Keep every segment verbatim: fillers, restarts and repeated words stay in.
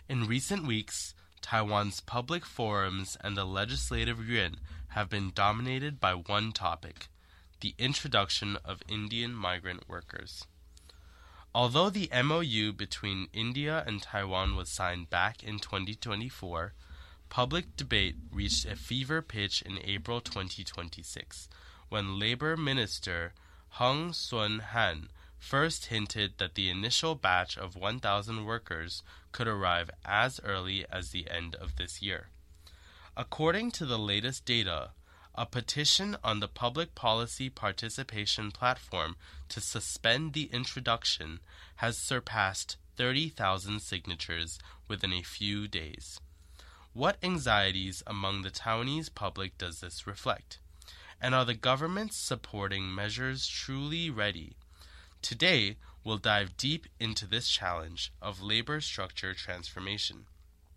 In recent weeks, Taiwan's public forums and the legislative yuan have been dominated by one topic: the introduction of Indian migrant workers. Although the M O U between India and Taiwan was signed back in twenty twenty-four, public debate reached a fever pitch in April twenty twenty-six, when Labor Minister Hung Sun-han first hinted that the initial batch of one thousand workers could arrive as early as the end of this year. According to the latest data, a petition on the Public Policy Participation Platform to suspend the introduction has surpassed thirty thousand signatures within a few days. What anxieties among the Taiwanese public does this reflect? And are the government's supporting measures truly ready? Today, we'll dive deep into this challenge of labor structure transformation.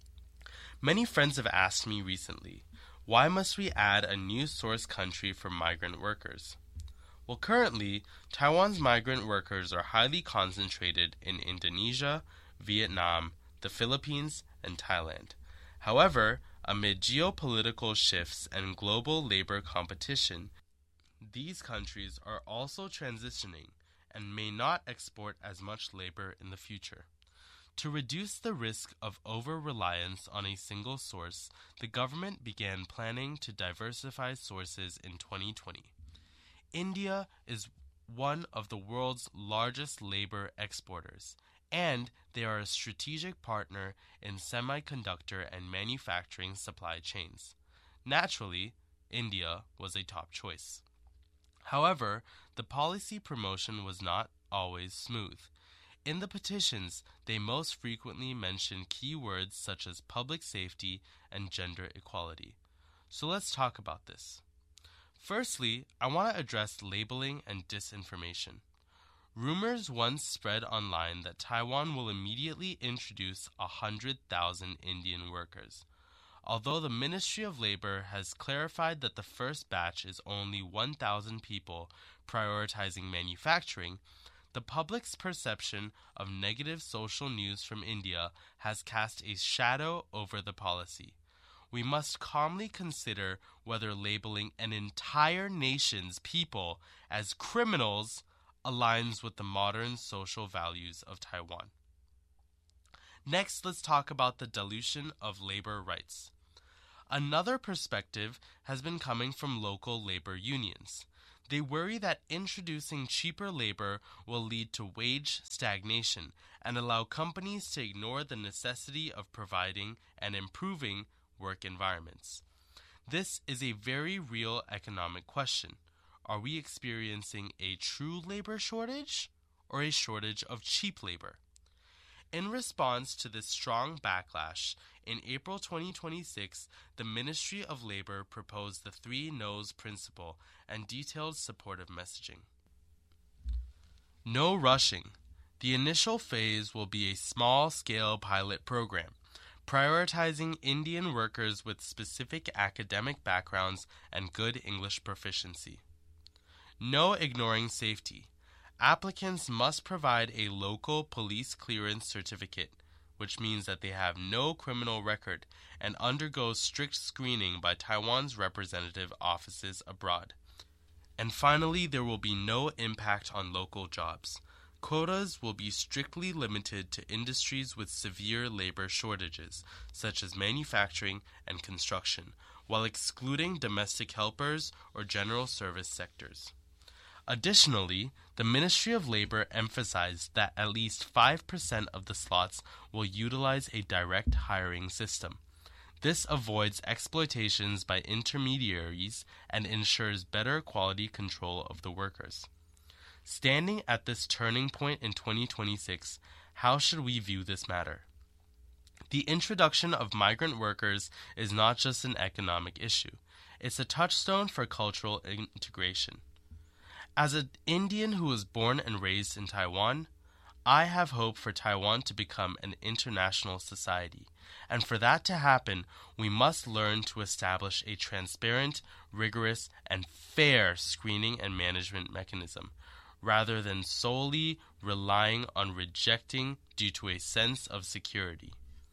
Many friends have asked me recently, why must we add a new source country for migrant workers? Well, currently, Taiwan's migrant workers are highly concentrated in Indonesia, Vietnam, the Philippines, and Thailand. However, amid geopolitical shifts and global labor competition, these countries are also transitioning and may not export as much labor in the future. To reduce the risk of over-reliance on a single source, the government began planning to diversify sources in twenty twenty. India is one of the world's largest labor exporters, and they are a strategic partner in semiconductor and manufacturing supply chains. Naturally, India was a top choice. However, the policy promotion was not always smooth. In the petitions, they most frequently mention key words such as public safety and gender equality. So let's talk about this. Firstly, I want to address labeling and disinformation. Rumors once spread online that Taiwan will immediately introduce one hundred thousand Indian workers. Although the Ministry of Labor has clarified that the first batch is only one thousand people prioritizing manufacturing, the public's perception of negative social news from India has cast a shadow over the policy. We must calmly consider whether labeling an entire nation's people as criminals aligns with the modern social values of Taiwan. Next, let's talk about the dilution of labor rights. Another perspective has been coming from local labor unions. They worry that introducing cheaper labor will lead to wage stagnation and allow companies to ignore the necessity of providing and improving work environments. This is a very real economic question. Are we experiencing a true labor shortage or a shortage of cheap labor? In response to this strong backlash, in April twenty twenty-six, the Ministry of Labor proposed the Three No's principle and detailed supportive messaging. No rushing. The initial phase will be a small-scale pilot program, prioritizing Indian workers with specific academic backgrounds and good English proficiency. No ignoring safety. Applicants must provide a local police clearance certificate, which means that they have no criminal record and undergo strict screening by Taiwan's representative offices abroad. And finally, there will be no impact on local jobs. Quotas will be strictly limited to industries with severe labor shortages, such as manufacturing and construction, while excluding domestic helpers or general service sectors. Additionally, the Ministry of Labor emphasized that at least five percent of the slots will utilize a direct hiring system. This avoids exploitations by intermediaries and ensures better quality control of the workers. Standing at this turning point in twenty twenty-six, how should we view this matter? The introduction of migrant workers is not just an economic issue. It's a touchstone for cultural integration. As an Indian who was born and raised in Taiwan, I have hope for Taiwan to become an international society, and for that to happen, we must learn to establish a transparent, rigorous, and fair screening and management mechanism, rather than solely relying on rejecting due to a sense of security.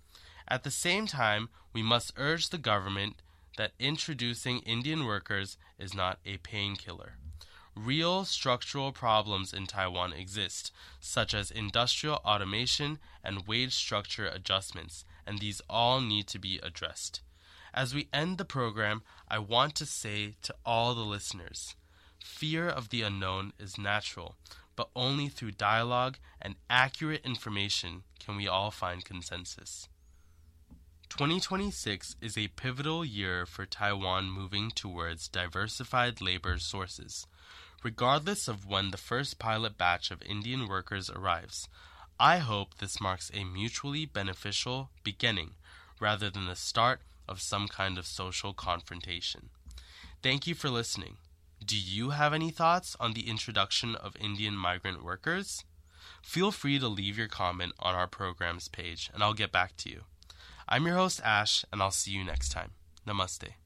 At the same time, we must urge the government that introducing Indian workers is not a painkiller. Real structural problems in Taiwan exist, such as industrial automation and wage structure adjustments, and these all need to be addressed. As we end the program, I want to say to all the listeners, fear of the unknown is natural, but only through dialogue and accurate information can we all find consensus. twenty twenty-six is a pivotal year for Taiwan moving towards diversified labor sources. Regardless of when the first pilot batch of Indian workers arrives, I hope this marks a mutually beneficial beginning rather than the start of some kind of social confrontation. Thank you for listening. Do you have any thoughts on the introduction of Indian migrant workers? Feel free to leave your comment on our programs page and I'll get back to you. I'm your host Ash and I'll see you next time. Namaste.